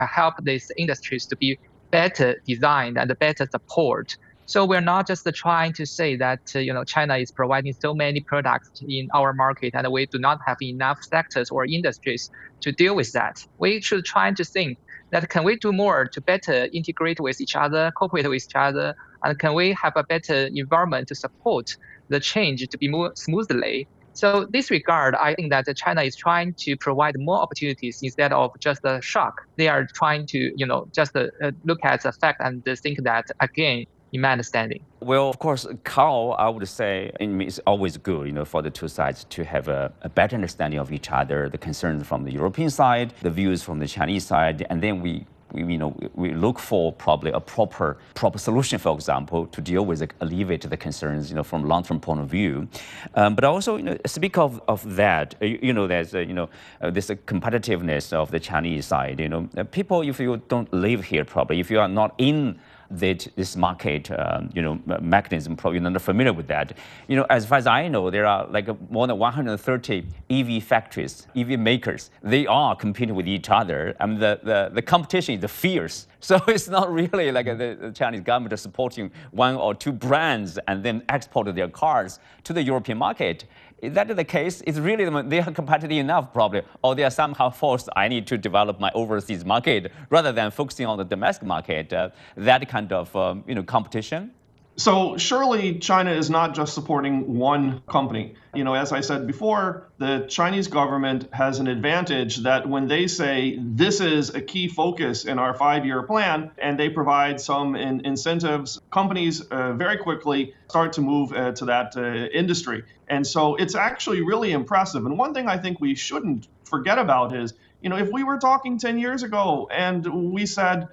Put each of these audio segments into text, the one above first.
help these industries to be better designed and better support. So we're not just trying to say that China is providing so many products in our market and we do not have enough sectors or industries to deal with that. We should try to think that can we do more to better integrate with each other, cooperate with each other, and can we have a better environment to support the change to be more smoothly. So this regard, I think that China is trying to provide more opportunities instead of just a shock. They are trying to, just look at the fact and think that again, in my understanding. Well, of course, Carl, I would say it's always good, for the two sides to have a better understanding of each other, the concerns from the European side, the views from the Chinese side, and then we look for probably a proper solution, for example, to deal with, alleviate the concerns, from long-term point of view. But also, speak of that, there's, this competitiveness of the Chinese side. People, if you don't live here, probably, if you are not in this market, mechanism, probably you're not familiar with that. As far as I know, there are more than 130 EV factories, EV makers. They are competing with each other, and the competition is fierce. So it's not really like the Chinese government is supporting one or two brands and then export their cars to the European market. If that is the case, it's really they are competitive enough, probably, or they are somehow forced. I need to develop my overseas market rather than focusing on the domestic market. That kind of competition. So surely China is not just supporting one company. As I said before, the Chinese government has an advantage that when they say this is a key focus in our 5-year plan and they provide some incentives, companies very quickly start to move to that industry. And so it's actually really impressive. And one thing I think we shouldn't forget about is, if we were talking 10 years ago and we said,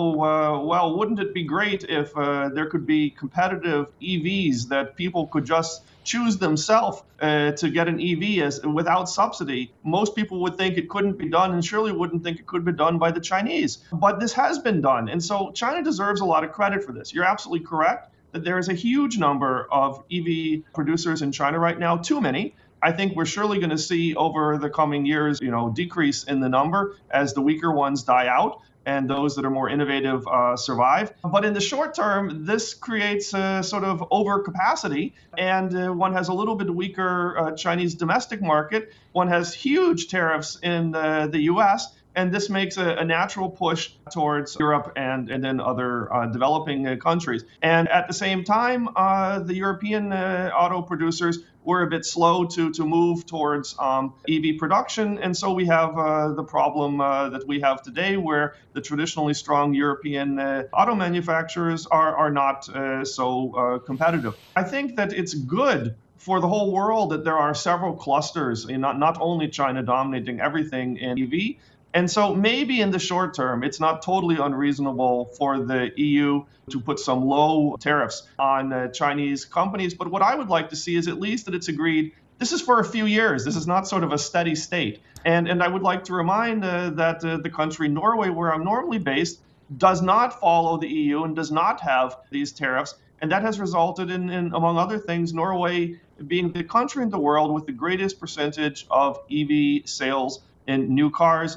well, wouldn't it be great if there could be competitive EVs that people could just choose themselves to get an EV without subsidy? Most people would think it couldn't be done and surely wouldn't think it could be done by the Chinese. But this has been done. And so China deserves a lot of credit for this. You're absolutely correct that there is a huge number of EV producers in China right now, too many. I think we're surely going to see over the coming years, decrease in the number as the weaker ones die out and those that are more innovative survive. But in the short term, this creates a sort of overcapacity, and one has a little bit weaker Chinese domestic market. One has huge tariffs in the US, and this makes a natural push towards Europe and then other developing countries. And at the same time, the European auto producers were a bit slow to move towards EV production. And so we have the problem that we have today where the traditionally strong European auto manufacturers are not so competitive. I think that it's good for the whole world that there are several clusters, not only China dominating everything in EV. And so maybe in the short term, it's not totally unreasonable for the EU to put some low tariffs on Chinese companies. But what I would like to see is at least that it's agreed this is for a few years. This is not sort of a steady state. And I would like to remind that the country Norway, where I'm normally based, does not follow the EU and does not have these tariffs. And that has resulted in, among other things, Norway being the country in the world with the greatest percentage of EV sales in new cars,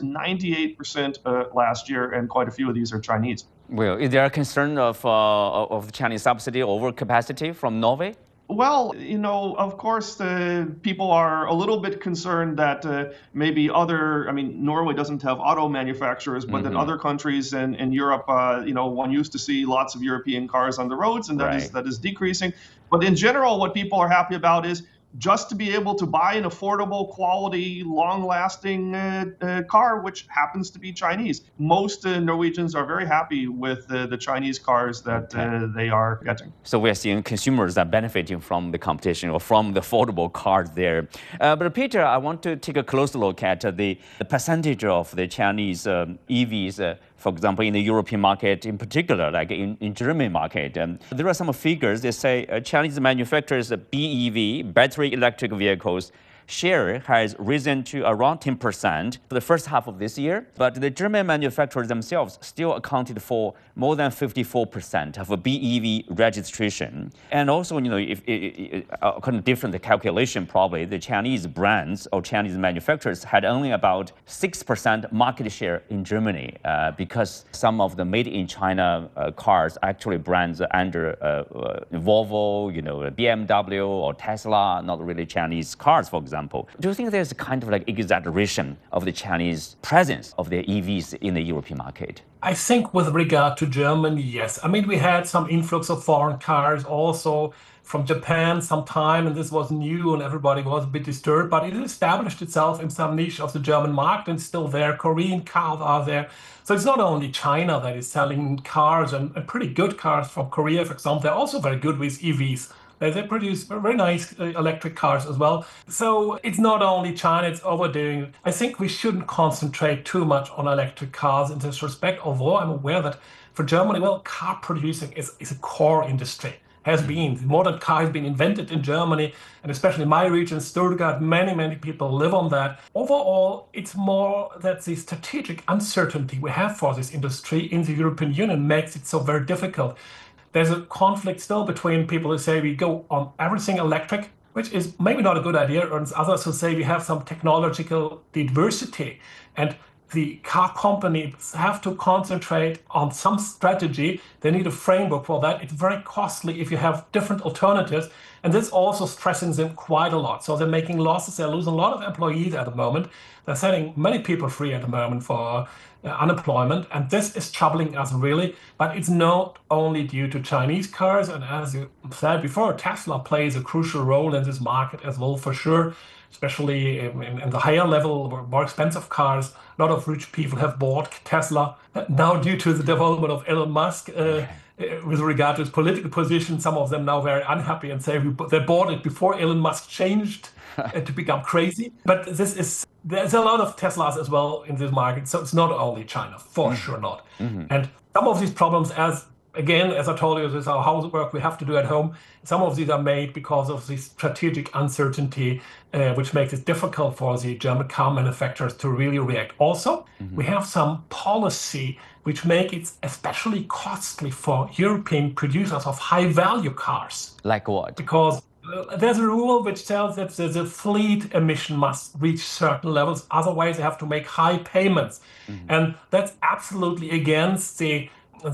98% last year, and quite a few of these are Chinese. Well, is there a concern of Chinese subsidy overcapacity from Norway? Well, of course, people are a little bit concerned that maybe Norway doesn't have auto manufacturers, but that other countries in Europe, one used to see lots of European cars on the roads, and that is decreasing. But in general, what people are happy about is just to be able to buy an affordable, quality, long-lasting car, which happens to be Chinese. Most Norwegians are very happy with the Chinese cars that they are getting. So we are seeing consumers are benefiting from the competition or from the affordable cars there. But Peter, I want to take a closer look at the percentage of the Chinese EVs, for example, in the European market, in particular, like in German market. There are some figures that say Chinese manufacturers' BEV, battery electric vehicles, share has risen to around 10% for the first half of this year, but the German manufacturers themselves still accounted for more than 54% of a BEV registration. And also, if according to different calculation, probably the Chinese brands or Chinese manufacturers had only about 6% market share in Germany because some of the made in China cars actually brands under Volvo, BMW or Tesla, not really Chinese cars, for example. Do you think there's a kind of like exaggeration of the Chinese presence of their EVs in the European market? I think with regard to Germany, yes. I mean, we had some influx of foreign cars also from Japan sometime, and this was new and everybody was a bit disturbed, but it established itself in some niche of the German market and still there. Korean cars are there. So it's not only China that is selling cars and pretty good cars from Korea, for example. They're also very good with EVs. They produce very nice electric cars as well. So it's not only China, it's overdoing it. I think we shouldn't concentrate too much on electric cars in this respect, although I'm aware that for Germany, car producing is a core industry. Has been. The modern car has been invented in Germany, and especially in my region, Stuttgart, many people live on that. Overall, it's more that the strategic uncertainty we have for this industry in the European Union makes it so very difficult. There's a conflict still between people who say we go on everything electric, which is maybe not a good idea, and others who say we have some technological diversity. And the car companies have to concentrate on some strategy. They need a framework for that. It's very costly if you have different alternatives. And this also stressing them quite a lot. So they're making losses. They're losing a lot of employees at the moment. They're setting many people free at the moment for unemployment. And this is troubling us really. But it's not only due to Chinese cars. And as you said before, Tesla plays a crucial role in this market as well, for sure. Especially in the higher level, more expensive cars. A lot of rich people have bought Tesla. Now, due to the development of Elon Musk, with regard to his political position, some of them now very unhappy and say they bought it before Elon Musk changed to become crazy. But there's a lot of Teslas as well in this market. So it's not only China, for sure not. And some of these problems, as I told you, this is our housework we have to do at home. Some of these are made because of the strategic uncertainty, which makes it difficult for the German car manufacturers to really react. Also, we have some policy which make it especially costly for European producers of high-value cars. Like what? Because there's a rule which tells that the fleet emission must reach certain levels. Otherwise, they have to make high payments. And that's absolutely against the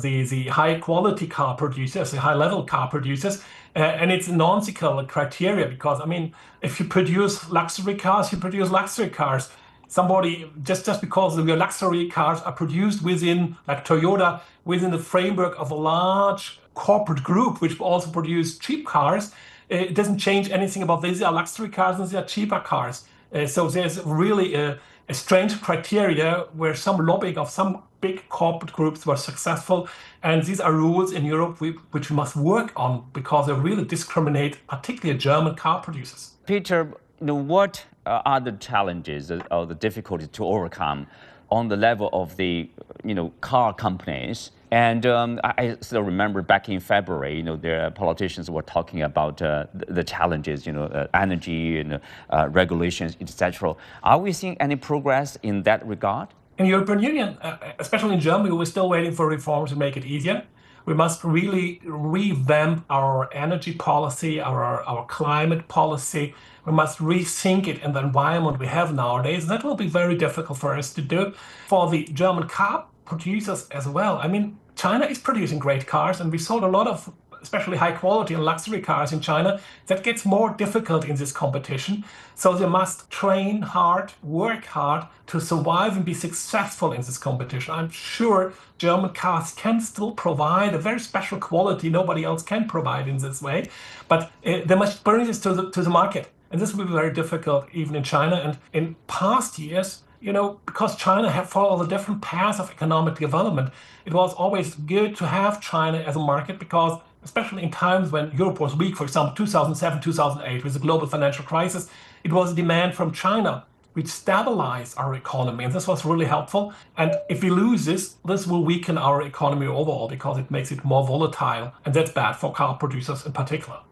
high-quality car producers, the high-level car producers, and it's a nonsensical criteria because, I mean, if you produce luxury cars, you produce luxury cars. Somebody, just because the luxury cars are produced within, like Toyota, within the framework of a large corporate group, which also produce cheap cars, it doesn't change anything about these are luxury cars and these are cheaper cars. So there's really a strange criteria where some lobbying of some big corporate groups were successful. And these are rules in Europe which we must work on because they really discriminate, particularly German car producers. Peter, what are the challenges or the difficulties to overcome on the level of the car companies? And I still remember back in February, the politicians were talking about the challenges, energy and regulations, etc. Are we seeing any progress in that regard? In the European Union, especially in Germany, we're still waiting for reforms to make it easier. We must really revamp our energy policy, our climate policy. We must rethink it in the environment we have nowadays. That will be very difficult for us to do. For the German car producers as well. I mean, China is producing great cars, and we sold a lot of especially high quality and luxury cars in China. That gets more difficult in this competition. So they must train hard, work hard to survive and be successful in this competition. I'm sure German cars can still provide a very special quality nobody else can provide in this way, but they must bring this to the market. And this will be very difficult even in China. And in past years, because China had followed a different path of economic development, it was always good to have China as a market because especially in times when Europe was weak, for example, 2007, 2008, with the global financial crisis, it was demand from China which stabilized our economy. And this was really helpful. And if we lose this will weaken our economy overall because it makes it more volatile. And that's bad for car producers in particular.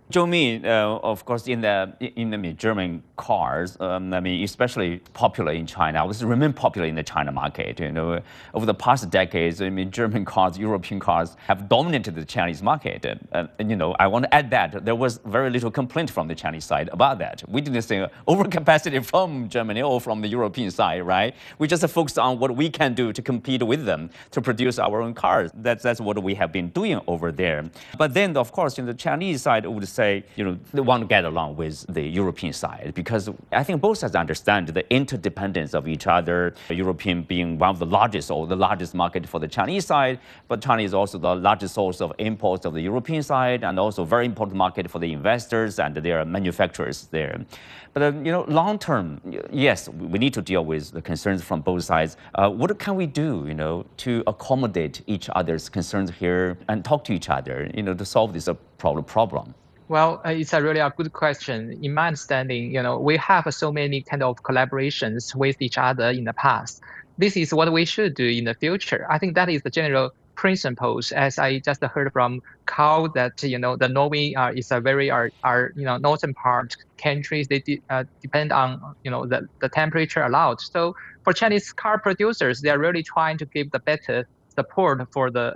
Zhou, of course, in the German cars, especially popular in China, also remain popular in the China market. Over the past decades, German cars, European cars have dominated the Chinese market. I want to add that there was very little complaint from the Chinese side about that. We didn't say overcapacity from Germany or from the European side, right? We just focused on what we can do to compete with them to produce our own cars. That's what we have been doing over there. But then, of course, the Chinese side would say, they want to get along with the European side because I think both sides understand the interdependence of each other. European being one of the largest or the largest market for the Chinese side, but China is also the largest source of imports of the European side and also a very important market for the investors and their manufacturers there. But long term, yes, we need to deal with the concerns from both sides. What can we do, to accommodate each other's concerns here and talk to each other, to solve this problem? Well, it's really a good question. In my understanding, we have so many kind of collaborations with each other in the past. This is what we should do in the future. I think that is the general principles. As I just heard from Carl, that the Norway is a very northern part countries. They depend on the temperature allowed. So for Chinese car producers, they are really trying to give the better support for the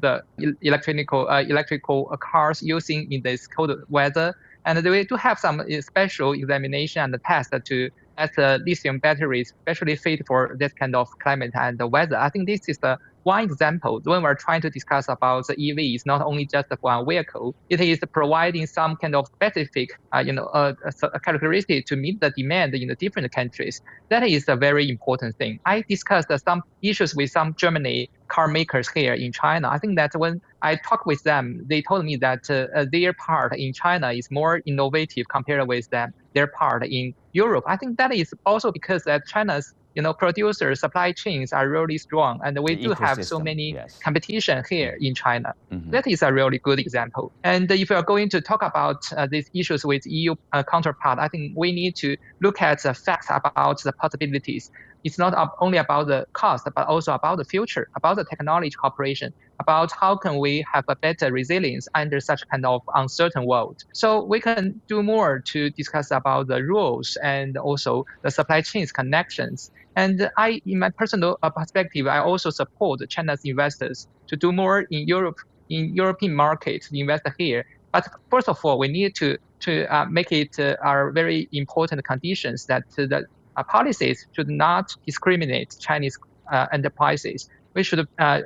electrical cars using in this cold weather, and they do have some special examination and test as lithium batteries especially fit for this kind of climate and the weather. I think this is the one example when we're trying to discuss about the EVs, not only just one vehicle, it is providing some kind of specific, characteristic to meet the demand in the different countries. That is a very important thing. I discussed some issues with some Germany car makers here in China. I think that when I talked with them, they told me that their part in China is more innovative compared with their part in Europe. I think that is also because that China's producers, supply chains are really strong, and we do have so many competition here in China. Mm-hmm. That is a really good example. And if we are going to talk about these issues with EU counterpart, I think we need to look at the facts about the possibilities. It's not only about the cost, but also about the future, about the technology cooperation, about how can we have a better resilience under such kind of uncertain world. So we can do more to discuss about the rules and also the supply chains connections. And in my personal perspective, I also support China's investors to do more in European markets, invest here. But first of all, we need to make it our very important conditions that the policies should not discriminate Chinese enterprises. We should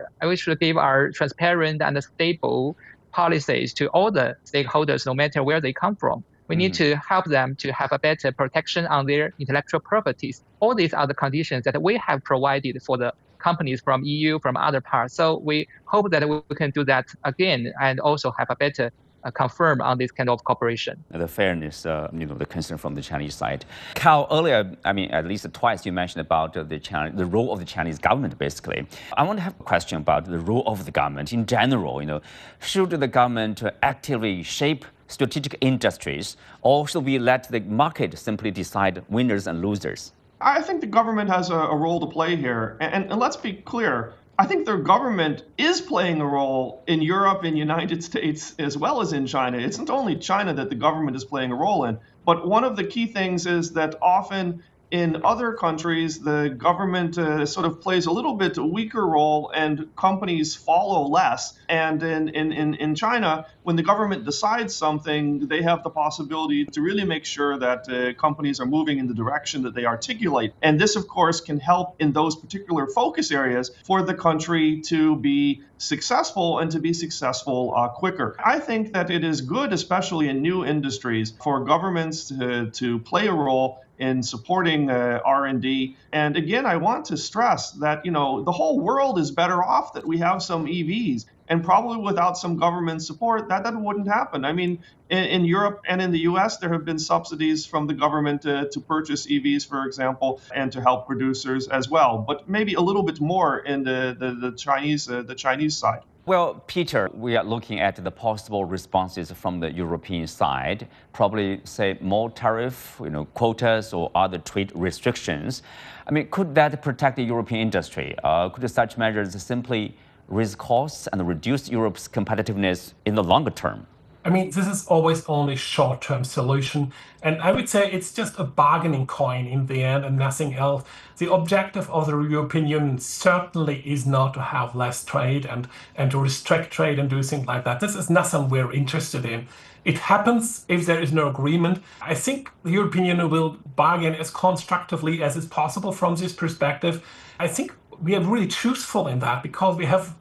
give our transparent and stable policies to all the stakeholders, no matter where they come from. We need to help them to have a better protection on their intellectual properties. All these are the conditions that we have provided for the companies from EU, from other parts. So we hope that we can do that again and also have a better confirm on this kind of cooperation. The fairness, the concern from the Chinese side. Carl, earlier, at least twice you mentioned about the role of the Chinese government, basically. I want to have a question about the role of the government in general. Should the government actively shape strategic industries, or should we let the market simply decide winners and losers? I think the government has a role to play here. And let's be clear, I think their government is playing a role in Europe, in the United States, as well as in China. It's not only China that the government is playing a role in, but one of the key things is that often in other countries, the government sort of plays a little bit weaker role and companies follow less. And in China, when the government decides something, they have the possibility to really make sure that companies are moving in the direction that they articulate. And this, of course, can help in those particular focus areas for the country to be successful and to be successful quicker. I think that it is good, especially in new industries, for governments to play a role in supporting R&D. And again, I want to stress that, the whole world is better off that we have some EVs. And probably without some government support, that wouldn't happen. I mean, in Europe and in the US, there have been subsidies from the government to purchase EVs, for example, and to help producers as well. But maybe a little bit more in the Chinese side. Well, Peter, we are looking at the possible responses from the European side, probably say more tariff, quotas or other trade restrictions. I mean, could that protect the European industry? Could such measures simply raise costs and reduce Europe's competitiveness in the longer term? I mean, this is always only short-term solution. And I would say it's just a bargaining coin in the end and nothing else. The objective of the European Union certainly is not to have less trade and to restrict trade and do things like that. This is nothing we're interested in. It happens if there is no agreement. I think the European Union will bargain as constructively as is possible from this perspective. I think we are really truthful in that because we have